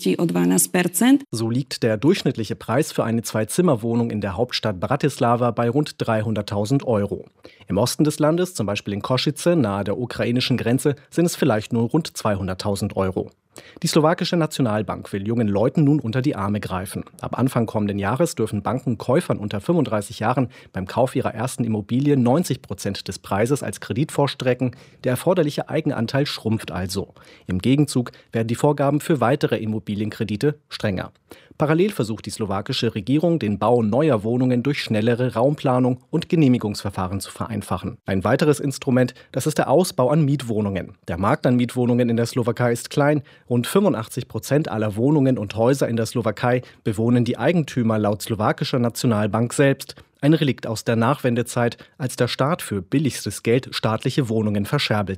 So liegt der durchschnittliche Preis für eine Zwei-Zimmer-Wohnung in der Hauptstadt Bratislava bei rund dreihunderttausend Euro. Im Osten des Landes, zum Beispiel in Košice, nahe der ukrainischen Grenze, sind es vielleicht nur rund zweihunderttausend Euro. Die slowakische Nationalbank will jungen Leuten nun unter die Arme greifen. Ab Anfang kommenden Jahres dürfen Banken Käufern unter fünfunddreißig Jahren beim Kauf ihrer ersten Immobilie neunzig Prozent des Preises als Kredit vorstrecken. Der erforderliche Eigenanteil schrumpft also. Im Gegenzug werden die Vorgaben für weitere Immobilienkredite strenger. Parallel versucht die slowakische Regierung, den Bau neuer Wohnungen durch schnellere Raumplanung und Genehmigungsverfahren zu vereinfachen. Ein weiteres Instrument, das ist der Ausbau an Mietwohnungen. Der Markt an Mietwohnungen in der Slowakei ist klein. Rund fünfundachtzig Prozent aller Wohnungen und Häuser in der Slowakei bewohnen die Eigentümer laut slowakischer Nationalbank selbst. Ein Relikt aus der Nachwendezeit, als der Staat für billigstes Geld staatliche Wohnungen verscherbelte.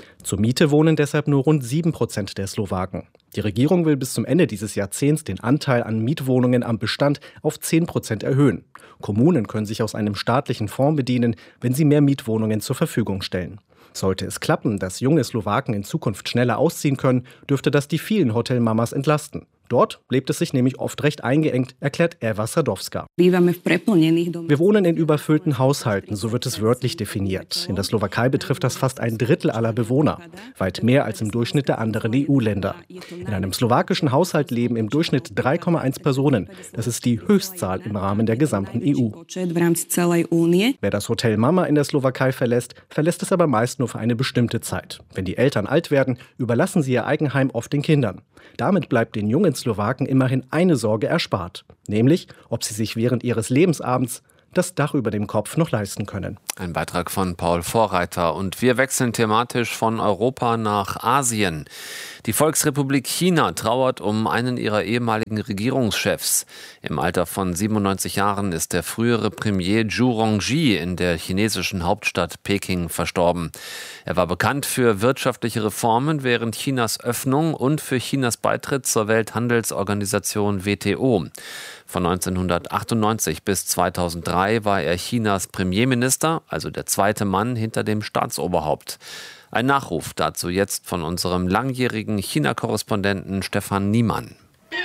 Zur Miete wohnen deshalb nur rund sieben Prozent der Slowaken. Die Regierung will bis zum Ende dieses Jahrzehnts den Anteil an Mietwohnungen am Bestand auf zehn Prozent erhöhen. Kommunen können sich aus einem staatlichen Fonds bedienen, wenn sie mehr Mietwohnungen zur Verfügung stellen. Sollte es klappen, dass junge Slowaken in Zukunft schneller ausziehen können, dürfte das die vielen Hotelmamas entlasten. Dort lebt es sich nämlich oft recht eingeengt, erklärt Eva Sadowska. Wir wohnen in überfüllten Haushalten, so wird es wörtlich definiert. In der Slowakei betrifft das fast ein Drittel aller Bewohner, weit mehr als im Durchschnitt der anderen E U-Länder. In einem slowakischen Haushalt leben im Durchschnitt drei Komma eins Personen. Das ist die Höchstzahl im Rahmen der gesamten E U. Wer das Hotel Mama in der Slowakei verlässt, verlässt es aber meist nur für eine bestimmte Zeit. Wenn die Eltern alt werden, überlassen sie ihr Eigenheim oft den Kindern. Damit bleibt den jungen Slowaken immerhin eine Sorge erspart, nämlich ob sie sich während ihres Lebensabends das Dach über dem Kopf noch leisten können. Ein Beitrag von Paul Vorreiter. Und wir wechseln thematisch von Europa nach Asien. Die Volksrepublik China trauert um einen ihrer ehemaligen Regierungschefs. Im Alter von siebenundneunzig Jahren ist der frühere Premier Zhu Rongji in der chinesischen Hauptstadt Peking verstorben. Er war bekannt für wirtschaftliche Reformen während Chinas Öffnung und für Chinas Beitritt zur Welthandelsorganisation W T O. Von neunzehnhundertachtundneunzig bis zweitausenddrei war er Chinas Premierminister, also der zweite Mann hinter dem Staatsoberhaupt. Ein Nachruf dazu jetzt von unserem langjährigen China-Korrespondenten Stefan Niemann.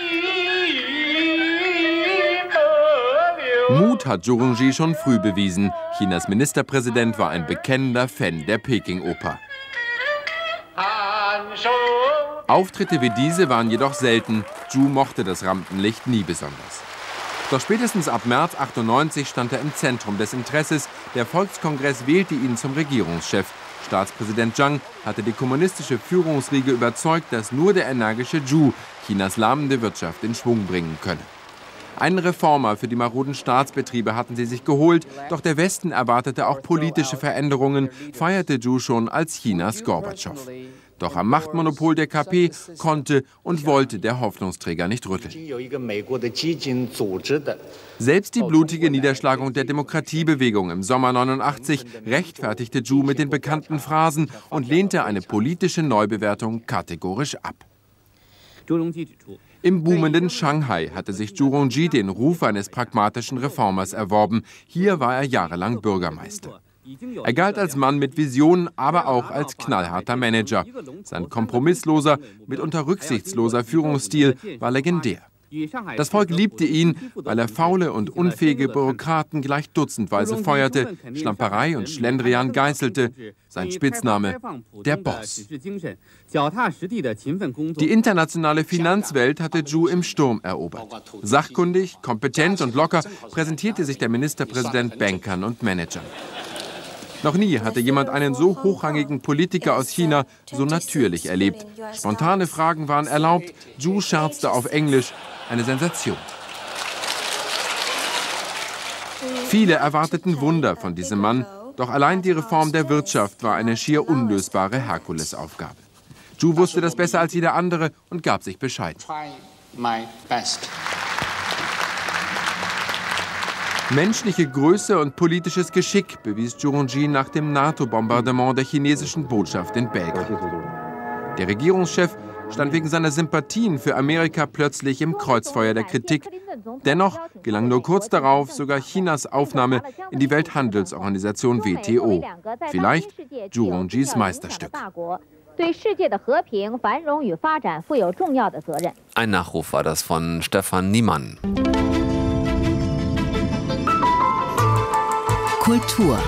Mut hat Zhu Rongji schon früh bewiesen. Chinas Ministerpräsident war ein bekennender Fan der Peking-Oper. Auftritte wie diese waren jedoch selten. Zhu mochte das Rampenlicht nie besonders. Doch spätestens ab März achtundneunzig stand er im Zentrum des Interesses. Der Volkskongress wählte ihn zum Regierungschef. Staatspräsident Zhang hatte die kommunistische Führungsriege überzeugt, dass nur der energische Zhu Chinas lahmende Wirtschaft in Schwung bringen könne. Einen Reformer für die maroden Staatsbetriebe hatten sie sich geholt, doch der Westen erwartete auch politische Veränderungen, feierte Zhu schon als Chinas Gorbatschow. Doch am Machtmonopol der K P konnte und wollte der Hoffnungsträger nicht rütteln. Selbst die blutige Niederschlagung der Demokratiebewegung im Sommer neunundachtzig rechtfertigte Zhu mit den bekannten Phrasen und lehnte eine politische Neubewertung kategorisch ab. Im boomenden Shanghai hatte sich Zhu Rongji den Ruf eines pragmatischen Reformers erworben. Hier war er jahrelang Bürgermeister. Er galt als Mann mit Visionen, aber auch als knallharter Manager. Sein kompromissloser, mitunter rücksichtsloser Führungsstil war legendär. Das Volk liebte ihn, weil er faule und unfähige Bürokraten gleich dutzendweise feuerte, Schlamperei und Schlendrian geißelte. Sein Spitzname: der Boss. Die internationale Finanzwelt hatte Zhu im Sturm erobert. Sachkundig, kompetent und locker präsentierte sich der Ministerpräsident Bankern und Managern. Noch nie hatte jemand einen so hochrangigen Politiker aus China so natürlich erlebt. Spontane Fragen waren erlaubt. Zhu scherzte auf Englisch. Eine Sensation. Viele erwarteten Wunder von diesem Mann. Doch allein die Reform der Wirtschaft war eine schier unlösbare Herkulesaufgabe. Zhu wusste das besser als jeder andere und gab sich Bescheid. Menschliche Größe und politisches Geschick bewies Zhu Rongji nach dem NATO-Bombardement der chinesischen Botschaft in Belgrad. Der Regierungschef stand wegen seiner Sympathien für Amerika plötzlich im Kreuzfeuer der Kritik. Dennoch gelang nur kurz darauf sogar Chinas Aufnahme in die Welthandelsorganisation W T O. Vielleicht Zhu Rongjis Meisterstück. Ein Nachruf war das von Stefan Niemann. Kultur.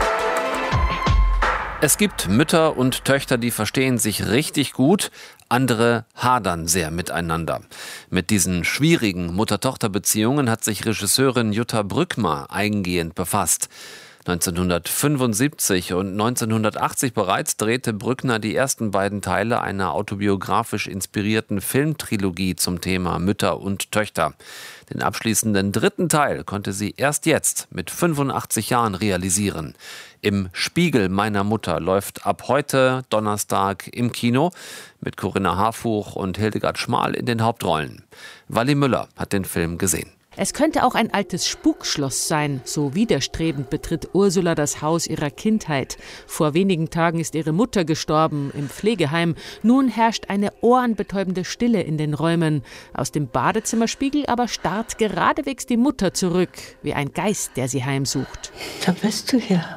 Es gibt Mütter und Töchter, die verstehen sich richtig gut, andere hadern sehr miteinander. Mit diesen schwierigen Mutter-Tochter-Beziehungen hat sich Regisseurin Jutta Brückmer eingehend befasst. neunzehnhundertfünfundsiebzig und neunzehnhundertachtzig bereits drehte Brückner die ersten beiden Teile einer autobiografisch inspirierten Filmtrilogie zum Thema Mütter und Töchter. Den abschließenden dritten Teil konnte sie erst jetzt mit fünfundachtzig Jahren realisieren. Im Spiegel meiner Mutter läuft ab heute Donnerstag im Kino mit Corinna Harfuch und Hildegard Schmal in den Hauptrollen. Wally Müller hat den Film gesehen. Es könnte auch ein altes Spukschloss sein. So widerstrebend betritt Ursula das Haus ihrer Kindheit. Vor wenigen Tagen ist ihre Mutter gestorben im Pflegeheim. Nun herrscht eine ohrenbetäubende Stille in den Räumen. Aus dem Badezimmerspiegel aber starrt geradewegs die Mutter zurück, wie ein Geist, der sie heimsucht. Da bist du ja,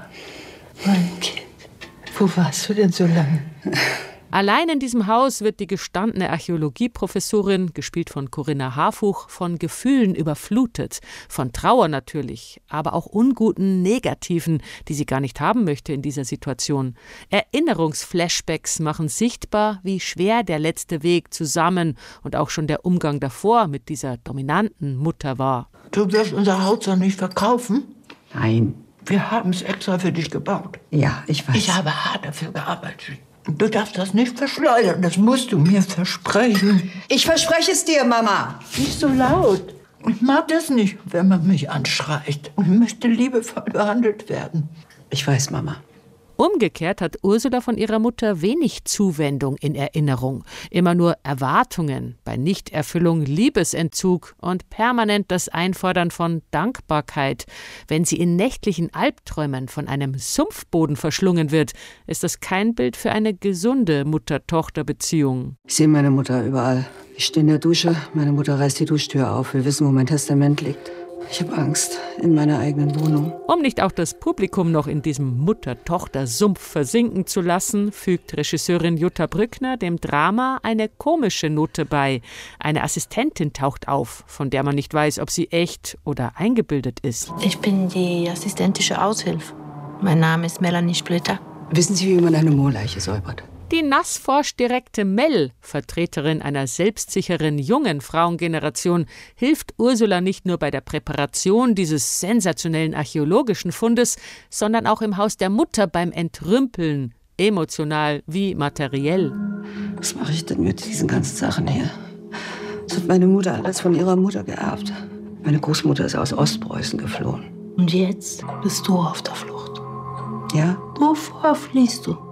mein Kind. Wo warst du denn so lange? Allein in diesem Haus wird die gestandene Archäologieprofessorin, gespielt von Corinna Harfuch, von Gefühlen überflutet. Von Trauer natürlich, aber auch unguten, negativen, die sie gar nicht haben möchte in dieser Situation. Erinnerungsflashbacks machen sichtbar, wie schwer der letzte Weg zusammen und auch schon der Umgang davor mit dieser dominanten Mutter war. Du wirst unser Haus doch nicht verkaufen? Nein. Wir haben es extra für dich gebaut. Ja, ich weiß. Ich habe hart dafür gearbeitet. Du darfst das nicht verschleudern, das musst du mir versprechen. Ich verspreche es dir, Mama. Nicht so laut. Ich mag das nicht, wenn man mich anschreit. Und möchte liebevoll behandelt werden. Ich weiß, Mama. Umgekehrt hat Ursula von ihrer Mutter wenig Zuwendung in Erinnerung. Immer nur Erwartungen, bei Nichterfüllung Liebesentzug und permanent das Einfordern von Dankbarkeit. Wenn sie in nächtlichen Albträumen von einem Sumpfboden verschlungen wird, ist das kein Bild für eine gesunde Mutter-Tochter-Beziehung. Ich sehe meine Mutter überall. Ich stehe in der Dusche, meine Mutter reißt die Duschtür auf, will wissen, wo mein Testament liegt. Ich habe Angst in meiner eigenen Wohnung. Um nicht auch das Publikum noch in diesem Mutter-Tochter-Sumpf versinken zu lassen, fügt Regisseurin Jutta Brückner dem Drama eine komische Note bei. Eine Assistentin taucht auf, von der man nicht weiß, ob sie echt oder eingebildet ist. Ich bin die assistentische Aushilfe. Mein Name ist Melanie Splitter. Wissen Sie, wie man eine Moorleiche säubert? Die nassforschdirekte Mel, Vertreterin einer selbstsicheren jungen Frauengeneration, hilft Ursula nicht nur bei der Präparation dieses sensationellen archäologischen Fundes, sondern auch im Haus der Mutter beim Entrümpeln, emotional wie materiell. Was mache ich denn mit diesen ganzen Sachen hier? Das hat meine Mutter alles von ihrer Mutter geerbt. Meine Großmutter ist aus Ostpreußen geflohen. Und jetzt bist du auf der Flucht. Ja? Wovor fliehst du?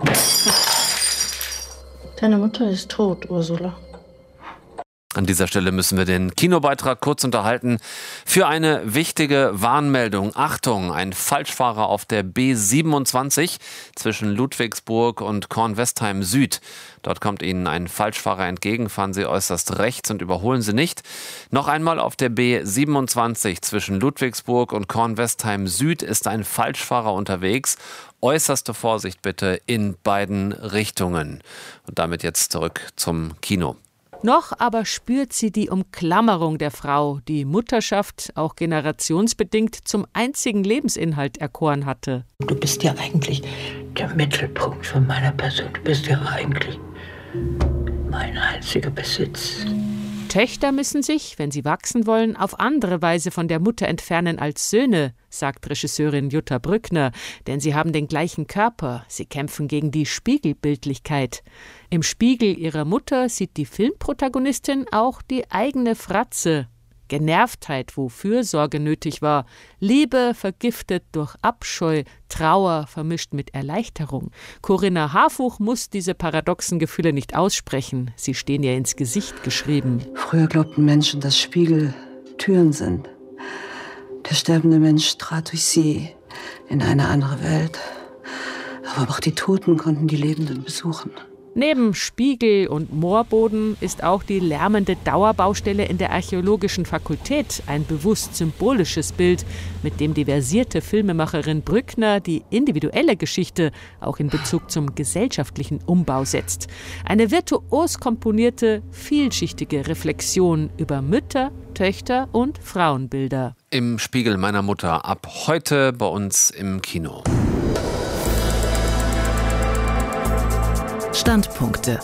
Deine Mutter ist tot, Ursula. An dieser Stelle müssen wir den Kinobeitrag kurz unterhalten für eine wichtige Warnmeldung. Achtung, ein Falschfahrer auf der B siebenundzwanzig zwischen Ludwigsburg und Kornwestheim Süd. Dort kommt Ihnen ein Falschfahrer entgegen, fahren Sie äußerst rechts und überholen Sie nicht. Noch einmal auf der B siebenundzwanzig zwischen Ludwigsburg und Kornwestheim Süd ist ein Falschfahrer unterwegs. Äußerste Vorsicht bitte in beiden Richtungen. Und damit jetzt zurück zum Kino. Noch aber spürt sie die Umklammerung der Frau, die Mutterschaft auch generationsbedingt zum einzigen Lebensinhalt erkoren hatte. Du bist ja eigentlich der Mittelpunkt von meiner Person. Du bist ja eigentlich mein einziger Besitz. Töchter müssen sich, wenn sie wachsen wollen, auf andere Weise von der Mutter entfernen als Söhne, sagt Regisseurin Jutta Brückner, denn sie haben den gleichen Körper, sie kämpfen gegen die Spiegelbildlichkeit. Im Spiegel ihrer Mutter sieht die Filmprotagonistin auch die eigene Fratze. Genervtheit, wo Fürsorge nötig war, Liebe vergiftet durch Abscheu, Trauer vermischt mit Erleichterung. Corinna Harfuch muss diese paradoxen Gefühle nicht aussprechen, sie stehen ihr ins Gesicht geschrieben. Früher glaubten Menschen, dass Spiegel Türen sind. Der sterbende Mensch trat durch sie in eine andere Welt. Aber auch die Toten konnten die Lebenden besuchen. Neben Spiegel und Moorboden ist auch die lärmende Dauerbaustelle in der Archäologischen Fakultät ein bewusst symbolisches Bild, mit dem die versierte Filmemacherin Brückner die individuelle Geschichte auch in Bezug zum gesellschaftlichen Umbau setzt. Eine virtuos komponierte, vielschichtige Reflexion über Mütter, Töchter und Frauenbilder. Im Spiegel meiner Mutter ab heute bei uns im Kino. Standpunkte.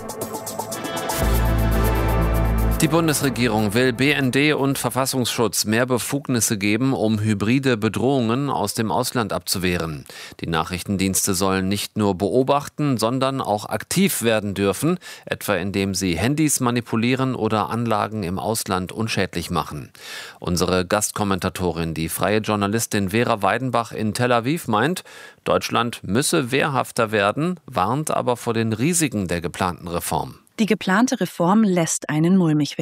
Die Bundesregierung will B N D und Verfassungsschutz mehr Befugnisse geben, um hybride Bedrohungen aus dem Ausland abzuwehren. Die Nachrichtendienste sollen nicht nur beobachten, sondern auch aktiv werden dürfen, etwa indem sie Handys manipulieren oder Anlagen im Ausland unschädlich machen. Unsere Gastkommentatorin, die freie Journalistin Vera Weidenbach in Tel Aviv, meint, Deutschland müsse wehrhafter werden, warnt aber vor den Risiken der geplanten Reform. Die geplante Reform lässt einen mulmig werden.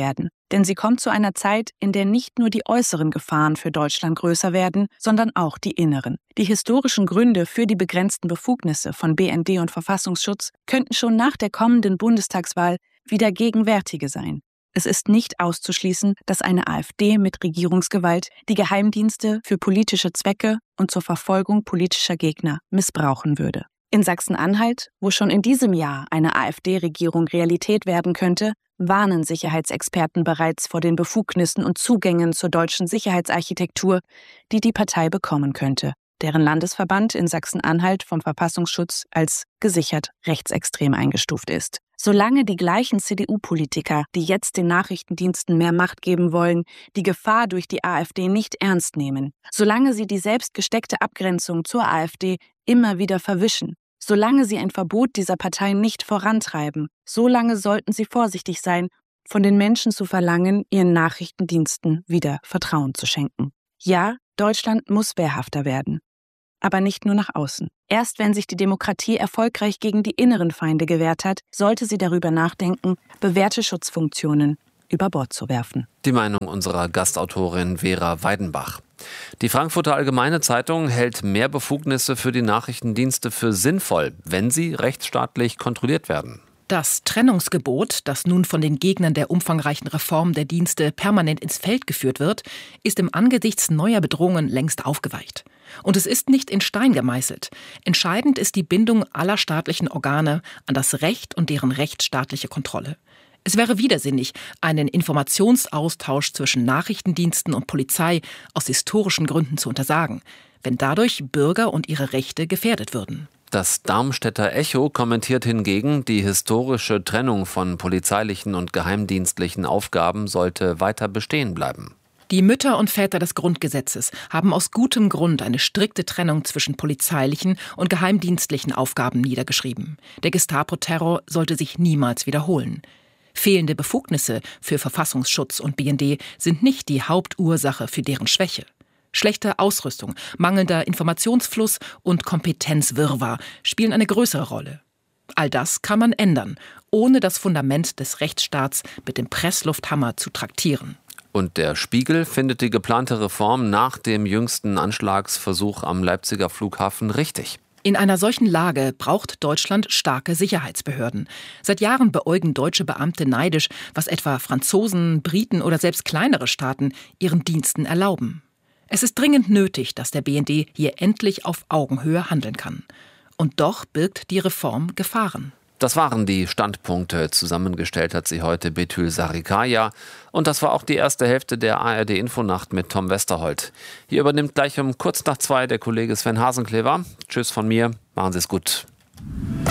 Denn sie kommt zu einer Zeit, in der nicht nur die äußeren Gefahren für Deutschland größer werden, sondern auch die inneren. Die historischen Gründe für die begrenzten Befugnisse von B N D und Verfassungsschutz könnten schon nach der kommenden Bundestagswahl wieder gegenwärtige sein. Es ist nicht auszuschließen, dass eine AfD mit Regierungsgewalt die Geheimdienste für politische Zwecke und zur Verfolgung politischer Gegner missbrauchen würde. In Sachsen-Anhalt, wo schon in diesem Jahr eine AfD-Regierung Realität werden könnte, warnen Sicherheitsexperten bereits vor den Befugnissen und Zugängen zur deutschen Sicherheitsarchitektur, die die Partei bekommen könnte, deren Landesverband in Sachsen-Anhalt vom Verfassungsschutz als gesichert rechtsextrem eingestuft ist. Solange die gleichen C D U-Politiker, die jetzt den Nachrichtendiensten mehr Macht geben wollen, die Gefahr durch die AfD nicht ernst nehmen, solange sie die selbst gesteckte Abgrenzung zur AfD immer wieder verwischen, solange sie ein Verbot dieser Parteien nicht vorantreiben, solange sollten sie vorsichtig sein, von den Menschen zu verlangen, ihren Nachrichtendiensten wieder Vertrauen zu schenken. Ja, Deutschland muss wehrhafter werden. Aber nicht nur nach außen. Erst wenn sich die Demokratie erfolgreich gegen die inneren Feinde gewehrt hat, sollte sie darüber nachdenken, bewährte Schutzfunktionen über Bord zu werfen. Die Meinung unserer Gastautorin Vera Weidenbach. Die Frankfurter Allgemeine Zeitung hält mehr Befugnisse für die Nachrichtendienste für sinnvoll, wenn sie rechtsstaatlich kontrolliert werden. Das Trennungsgebot, das nun von den Gegnern der umfangreichen Reform der Dienste permanent ins Feld geführt wird, ist im Angesichts neuer Bedrohungen längst aufgeweicht. Und es ist nicht in Stein gemeißelt. Entscheidend ist die Bindung aller staatlichen Organe an das Recht und deren rechtsstaatliche Kontrolle. Es wäre widersinnig, einen Informationsaustausch zwischen Nachrichtendiensten und Polizei aus historischen Gründen zu untersagen, wenn dadurch Bürger und ihre Rechte gefährdet würden. Das Darmstädter Echo kommentiert hingegen, die historische Trennung von polizeilichen und geheimdienstlichen Aufgaben sollte weiter bestehen bleiben. Die Mütter und Väter des Grundgesetzes haben aus gutem Grund eine strikte Trennung zwischen polizeilichen und geheimdienstlichen Aufgaben niedergeschrieben. Der Gestapo-Terror sollte sich niemals wiederholen. Fehlende Befugnisse für Verfassungsschutz und B N D sind nicht die Hauptursache für deren Schwäche. Schlechte Ausrüstung, mangelnder Informationsfluss und Kompetenzwirrwarr spielen eine größere Rolle. All das kann man ändern, ohne das Fundament des Rechtsstaats mit dem Presslufthammer zu traktieren. Und der Spiegel findet die geplante Reform nach dem jüngsten Anschlagsversuch am Leipziger Flughafen richtig. In einer solchen Lage braucht Deutschland starke Sicherheitsbehörden. Seit Jahren beäugen deutsche Beamte neidisch, was etwa Franzosen, Briten oder selbst kleinere Staaten ihren Diensten erlauben. Es ist dringend nötig, dass der B N D hier endlich auf Augenhöhe handeln kann. Und doch birgt die Reform Gefahren. Das waren die Standpunkte. Zusammengestellt hat sie heute Betül Sarikaya. Und das war auch die erste Hälfte der A R D-Infonacht mit Tom Westerholt. Hier übernimmt gleich um kurz nach zwei der Kollege Sven Hasenclever. Tschüss von mir, machen Sie es gut.